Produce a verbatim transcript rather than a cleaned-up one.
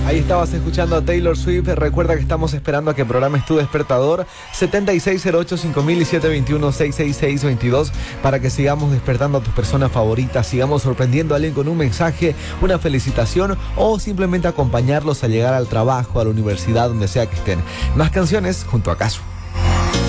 Ahí estabas escuchando a Taylor Swift. Recuerda que estamos esperando a que programes tu despertador siete seis cero ocho cinco mil y siete dos uno seis seis seis dos dos para que sigamos despertando a tus personas favoritas, sigamos sorprendiendo a alguien con un mensaje, una felicitación o simplemente acompañarlos a llegar al trabajo, a la universidad, donde sea que estén. Más canciones junto a Casu.